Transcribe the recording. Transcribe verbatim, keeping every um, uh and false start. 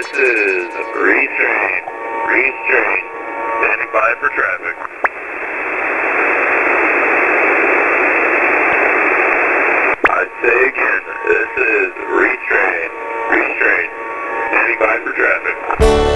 is Restrain. Restrain. Standing by for traffic. I say again, this is Restrain. Restrain. Standing by for traffic.